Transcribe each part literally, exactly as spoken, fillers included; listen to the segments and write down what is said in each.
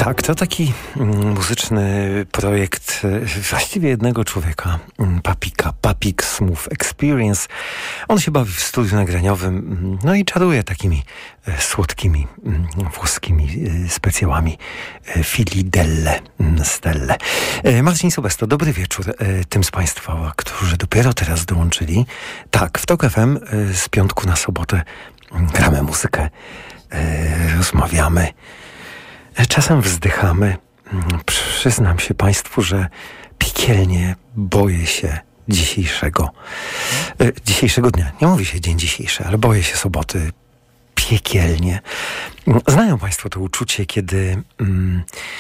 Tak, to taki muzyczny projekt właściwie jednego człowieka, Papika, Papik Smooth Experience. On się bawi w studiu nagraniowym, no i czaruje takimi słodkimi włoskimi specjałami Filidelle Stelle. Marcin Sobesto, dobry wieczór tym z Państwa, którzy dopiero teraz dołączyli. Tak, w Tok F M z piątku na sobotę gramy muzykę, rozmawiamy. Czasem wzdychamy. Przyznam się Państwu, że piekielnie boję się dzisiejszego e, dzisiejszego dnia. Nie mówi się dzień dzisiejszy, ale boję się soboty piekielnie. Znają Państwo to uczucie, kiedy mm,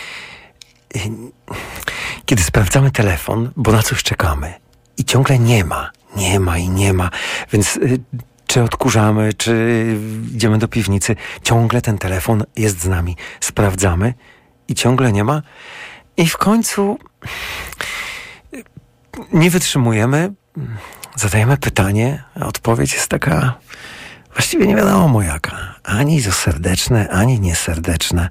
kiedy sprawdzamy telefon, bo na coś czekamy i ciągle nie ma, nie ma i nie ma, więc y, czy odkurzamy, czy idziemy do piwnicy, ciągle ten telefon jest z nami. Sprawdzamy i ciągle nie ma. I w końcu nie wytrzymujemy, zadajemy pytanie, a odpowiedź jest taka właściwie nie wiadomo jaka. Ani to serdeczne, ani nieserdeczne.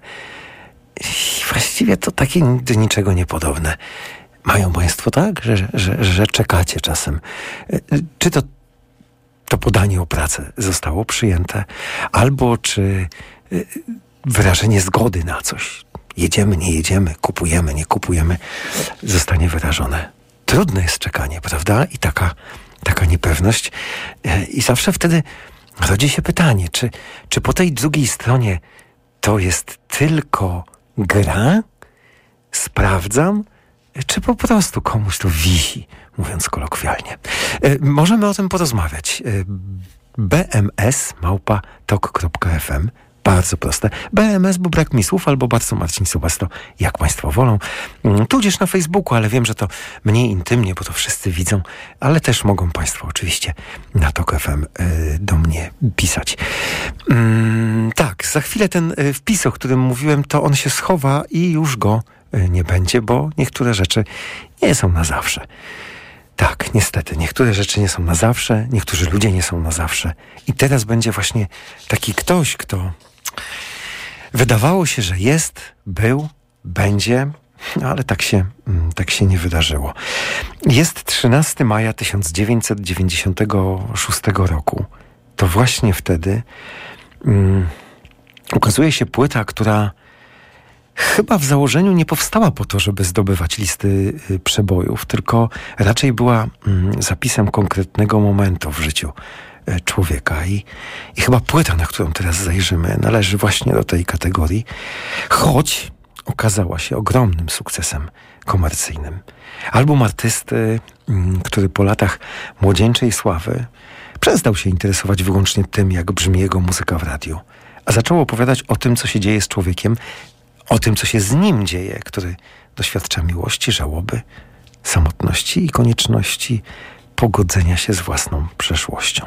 I właściwie to takie do niczego niepodobne. Mają Państwo tak, że, że, że czekacie czasem. Czy to to podanie o pracę zostało przyjęte, albo czy wyrażenie zgody na coś, jedziemy, nie jedziemy, kupujemy, nie kupujemy, zostanie wyrażone. Trudne jest czekanie, prawda? I taka, taka niepewność. I zawsze wtedy rodzi się pytanie, czy, czy po tej drugiej stronie to jest tylko gra? Sprawdzam? Czy po prostu komuś to wisi, mówiąc kolokwialnie. E, możemy o tym porozmawiać. E, B M S małpa tok kropka f m. Bardzo proste. B M S, bo brak mi słów, albo bardzo Marcin Sobesto, jak Państwo wolą. Mm, tudzież na Facebooku, ale wiem, że to mniej intymnie, bo to wszyscy widzą, ale też mogą Państwo oczywiście na Tok F M e, do mnie pisać. Mm, tak, za chwilę ten e, wpis, o którym mówiłem, to on się schowa i już go nie będzie, bo niektóre rzeczy nie są na zawsze. Tak, niestety, niektóre rzeczy nie są na zawsze, niektórzy ludzie nie są na zawsze. I teraz będzie właśnie taki ktoś, kto wydawało się, że jest, był, będzie, ale tak się, tak się nie wydarzyło. Jest trzynastego maja tysiąc dziewięćset dziewięćdziesiątego szóstego roku. To właśnie wtedy um, ukazuje się płyta, która chyba w założeniu nie powstała po to, żeby zdobywać listy y, przebojów, tylko raczej była y, zapisem konkretnego momentu w życiu y, człowieka. I, I chyba płyta, na którą teraz zajrzymy, należy właśnie do tej kategorii, choć okazała się ogromnym sukcesem komercyjnym. Album artysty, y, który po latach młodzieńczej sławy przestał się interesować wyłącznie tym, jak brzmi jego muzyka w radiu, a zaczął opowiadać o tym, co się dzieje z człowiekiem, o tym, co się z nim dzieje, który doświadcza miłości, żałoby, samotności i konieczności pogodzenia się z własną przeszłością.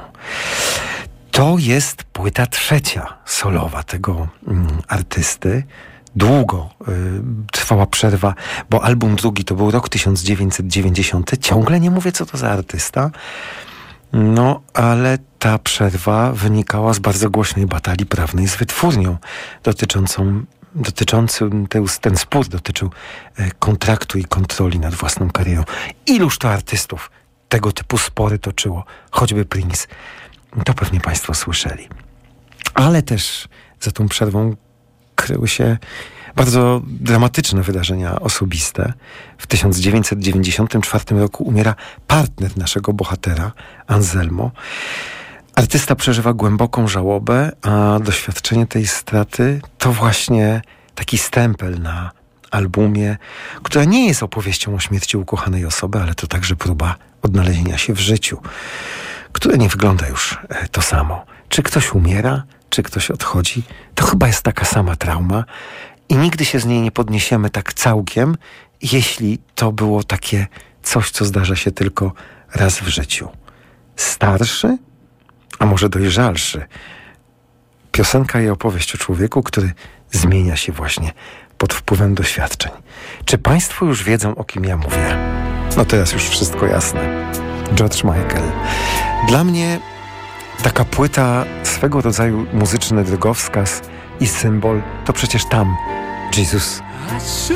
To jest płyta trzecia solowa tego mm, artysty. Długo y, trwała przerwa, bo album drugi to był rok tysiąc dziewięćset dziewięćdziesiąty. Ciągle nie mówię, co to za artysta. No, ale ta przerwa wynikała z bardzo głośnej batalii prawnej z wytwórnią dotyczącą dotyczący, ten spór dotyczył kontraktu i kontroli nad własną karierą. Iluż to artystów tego typu spory toczyło, choćby Prince. To pewnie Państwo słyszeli. Ale też za tą przerwą kryły się bardzo dramatyczne wydarzenia osobiste. W tysiąc dziewięćset dziewięćdziesiątym czwartym roku umiera partner naszego bohatera, Anselmo. Artysta przeżywa głęboką żałobę, a doświadczenie tej straty to właśnie taki stempel na albumie, która nie jest opowieścią o śmierci ukochanej osoby, ale to także próba odnalezienia się w życiu, które nie wygląda już to samo. Czy ktoś umiera, czy ktoś odchodzi, to chyba jest taka sama trauma i nigdy się z niej nie podniesiemy tak całkiem, jeśli to było takie coś, co zdarza się tylko raz w życiu. Starszy, a może dojrzalszy. Piosenka i opowieść o człowieku, który zmienia się właśnie pod wpływem doświadczeń. Czy Państwo już wiedzą, o kim ja mówię? No teraz już wszystko jasne. George Michael. Dla mnie taka płyta, swego rodzaju muzyczny drogowskaz i symbol, to przecież tam Jesus.